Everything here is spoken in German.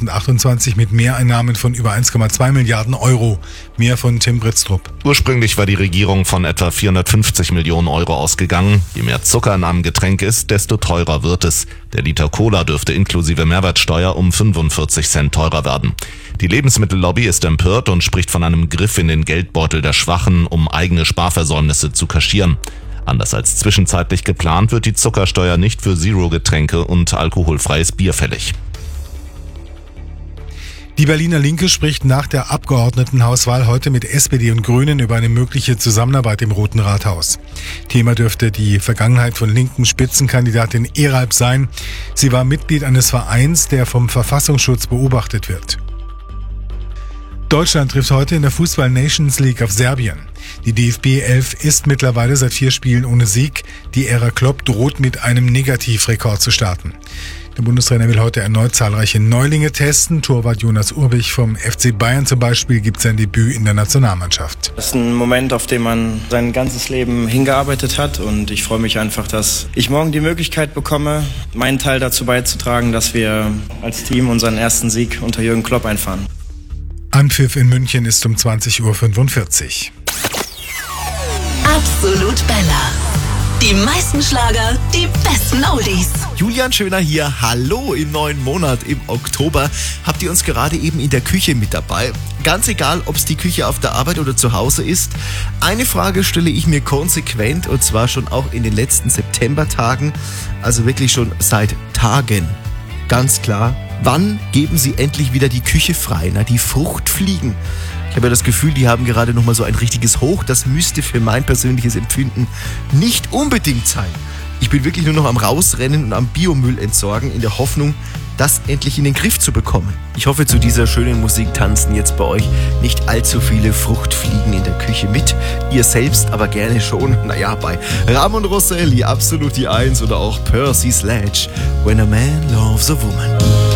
2028 mit Mehreinnahmen von über 1,2 Milliarden Euro. Mehr von Tim Britztrup. Ursprünglich war die Regierung von etwa 450 Millionen Euro ausgegangen. Je mehr Zucker in einem Getränk ist, desto teurer wird es. Der Liter Cola dürfte inklusive Mehrwertsteuer um 45 Cent teurer werden. Die Lebensmittellobby ist empört und spricht von einem Griff in den Geldbeutel der Schwachen, um eigene Sparversäumnisse zu kaschieren. Anders als zwischenzeitlich geplant wird die Zuckersteuer nicht für Zero-Getränke und alkoholfreies Bier fällig. Die Berliner Linke spricht nach der Abgeordnetenhauswahl heute mit SPD und Grünen über eine mögliche Zusammenarbeit im Roten Rathaus. Thema dürfte die Vergangenheit von linken Spitzenkandidatin Eralp sein. Sie war Mitglied eines Vereins, der vom Verfassungsschutz beobachtet wird. Deutschland trifft heute in der Fußball-Nations League auf Serbien. Die DFB 11 ist mittlerweile seit 4 Spielen ohne Sieg. Die Ära Klopp droht mit einem Negativrekord zu starten. Der Bundestrainer will heute erneut zahlreiche Neulinge testen. Torwart Jonas Urbich vom FC Bayern zum Beispiel gibt sein Debüt in der Nationalmannschaft. Das ist ein Moment, auf den man sein ganzes Leben hingearbeitet hat. Und ich freue mich einfach, dass ich morgen die Möglichkeit bekomme, meinen Teil dazu beizutragen, dass wir als Team unseren ersten Sieg unter Jürgen Klopp einfahren. Anpfiff in München ist um 20:45 Uhr. Absolut Bella. Die meisten Schlager, die besten Oldies. Julian Schöner hier. Hallo im neuen Monat, im Oktober. Habt ihr uns gerade eben in der Küche mit dabei? Ganz egal, ob es die Küche auf der Arbeit oder zu Hause ist. Eine Frage stelle ich mir konsequent und zwar schon auch in den letzten Septembertagen. Also wirklich schon seit Tagen. Ganz klar. Wann geben Sie endlich wieder die Küche frei? Na, die Fruchtfliegen. Ich habe ja das Gefühl, die haben gerade nochmal so ein richtiges Hoch. Das müsste für mein persönliches Empfinden nicht unbedingt sein. Ich bin wirklich nur noch am Rausrennen und am Biomüll entsorgen, in der Hoffnung, das endlich in den Griff zu bekommen. Ich hoffe, zu dieser schönen Musik tanzen jetzt bei euch nicht allzu viele Fruchtfliegen in der Küche mit. Ihr selbst aber gerne schon. Naja, bei Ramon Rosselli absolut die 1 oder auch Percy Sledge, When a Man Loves a Woman.